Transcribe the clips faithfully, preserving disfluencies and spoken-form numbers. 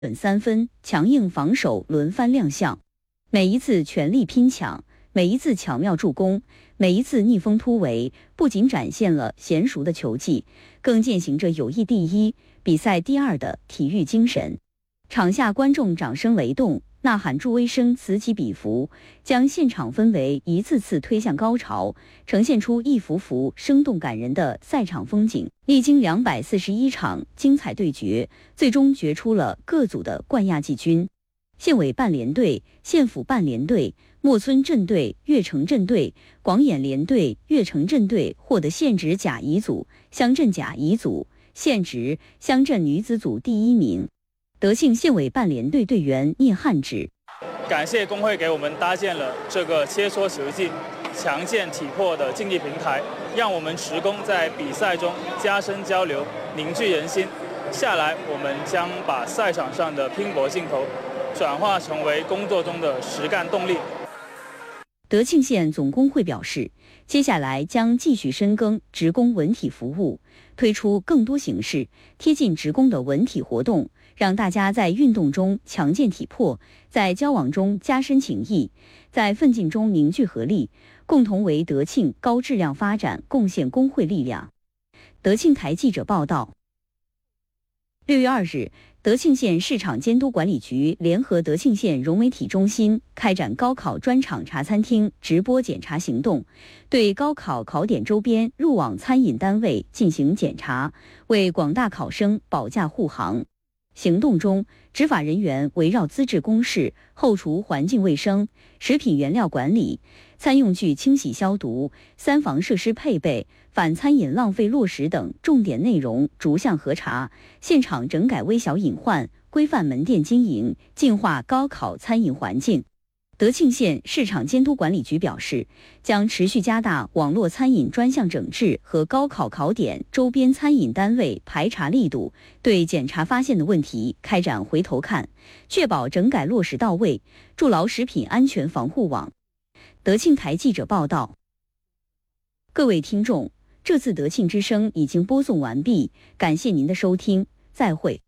本三分，强硬防守轮番亮相，每一次全力拼抢，每一次巧妙助攻，每一次逆风突围，不仅展现了娴熟的球技，更践行着友谊第一、比赛第二的体育精神。场下观众掌声雷动，呐喊助威声此起彼伏，将现场氛围一次次推向高潮，呈现出一幅幅生动感人的赛场风景。历经两百四十一场精彩对决，最终决出了各组的冠亚季军。县委办联队、县府办联队、莫村镇队、越城镇队、广演联队、越城镇队获得县直甲乙组、乡镇甲乙组、县直、乡镇女子组第一名。德庆县委办联队队员聂汉指， 感谢工会给我们搭建了这个切磋球技、强健体魄的竞技平台，让我们职工在比赛中加深交流，凝聚人心。下来，我们将把赛场上的拼搏劲头转化成为工作中的实干动力。 德庆县总工会表示，接下来将继续深耕职工文体服务，推出更多形式贴近职工的文体活动，让大家在运动中强健体魄，在交往中加深情谊，在奋进中凝聚合力，共同为德庆高质量发展贡献工会力量。德庆台记者报道。六月二日，德庆县市场监督管理局联合德庆县融媒体中心开展高考专场茶餐厅直播检查行动，对高考考点周边入网餐饮单位进行检查，为广大考生保驾护航。行动中，执法人员围绕资质公示、后厨环境卫生、食品原料管理、餐用具清洗消毒、三防设施配备、反餐饮浪费落实等重点内容逐项核查，现场整改微小隐患，规范门店经营，净化高考餐饮环境。德庆县市场监督管理局表示，将持续加大网络餐饮专项整治和高考考点周边餐饮单位排查力度，对检查发现的问题开展回头看，确保整改落实到位，筑牢食品安全防护网。德庆台记者报道。各位听众，这次德庆之声已经播送完毕，感谢您的收听，再会。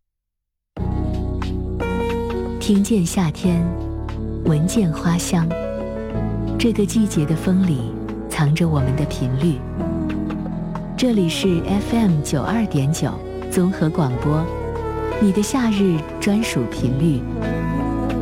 听见夏天，闻见花香，这个季节的风里藏着我们的频率。这里是 F M 九二点九综合广播，你的夏日专属频率。